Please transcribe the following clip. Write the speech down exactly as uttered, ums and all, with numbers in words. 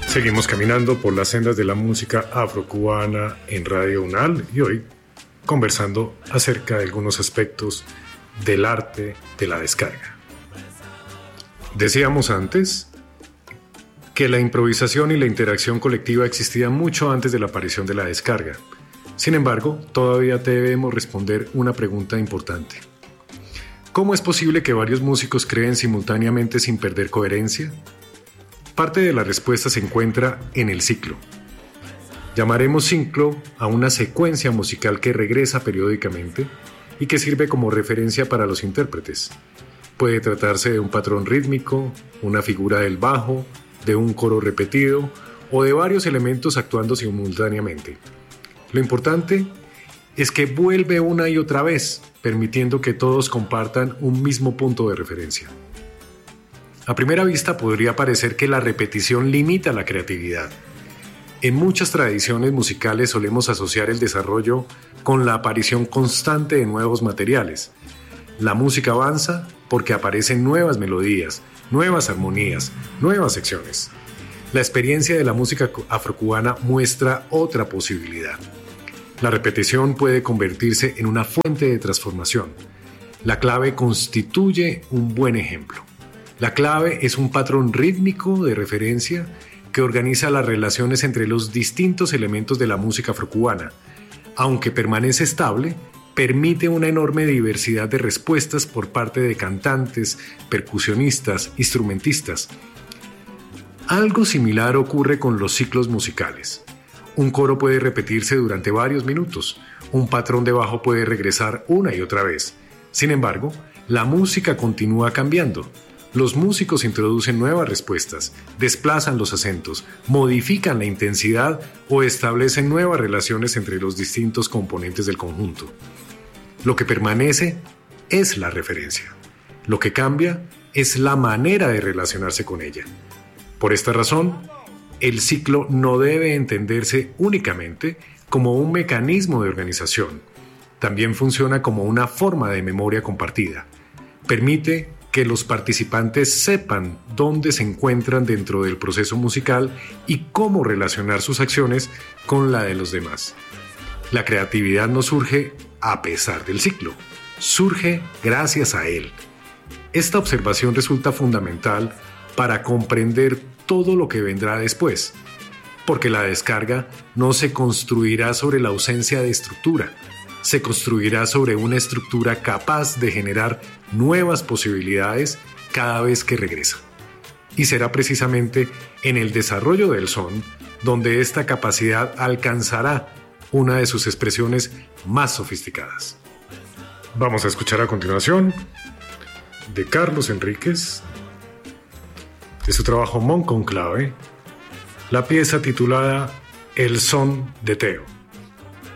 Seguimos caminando por las sendas de la música afrocubana en Radio UNAL y hoy conversando acerca de algunos aspectos del arte de la descarga. Decíamos antes que la improvisación y la interacción colectiva existían mucho antes de la aparición de la descarga. Sin embargo, todavía debemos responder una pregunta importante. ¿Cómo es posible que varios músicos creen simultáneamente sin perder coherencia? Parte de la respuesta se encuentra en el ciclo. Llamaremos ciclo a una secuencia musical que regresa periódicamente y que sirve como referencia para los intérpretes. Puede tratarse de un patrón rítmico, una figura del bajo, de un coro repetido o de varios elementos actuando simultáneamente. Lo importante es que vuelve una y otra vez, permitiendo que todos compartan un mismo punto de referencia. A primera vista podría parecer que la repetición limita la creatividad. En muchas tradiciones musicales solemos asociar el desarrollo con la aparición constante de nuevos materiales. La música avanza porque aparecen nuevas melodías, nuevas armonías, nuevas secciones. La experiencia de la música afrocubana muestra otra posibilidad. La repetición puede convertirse en una fuente de transformación. La clave constituye un buen ejemplo. La clave es un patrón rítmico de referencia que organiza las relaciones entre los distintos elementos de la música afrocubana. Aunque permanece estable, permite una enorme diversidad de respuestas por parte de cantantes, percusionistas, instrumentistas. Algo similar ocurre con los ciclos musicales. Un coro puede repetirse durante varios minutos, un patrón de bajo puede regresar una y otra vez. Sin embargo, la música continúa cambiando. Los músicos introducen nuevas respuestas, desplazan los acentos, modifican la intensidad o establecen nuevas relaciones entre los distintos componentes del conjunto. Lo que permanece es la referencia. Lo que cambia es la manera de relacionarse con ella. Por esta razón, el ciclo no debe entenderse únicamente como un mecanismo de organización. También funciona como una forma de memoria compartida. Permite que los participantes sepan dónde se encuentran dentro del proceso musical y cómo relacionar sus acciones con la de los demás. La creatividad no surge a pesar del ciclo, surge gracias a él. Esta observación resulta fundamental para comprender todo lo que vendrá después, porque la descarga no se construirá sobre la ausencia de estructura, se construirá sobre una estructura capaz de generar nuevas posibilidades cada vez que regresa. Y será precisamente en el desarrollo del son donde esta capacidad alcanzará una de sus expresiones más sofisticadas. Vamos a escuchar a continuación de Carlos Enríquez, de su trabajo Mon Conclave, la pieza titulada El son de Teo.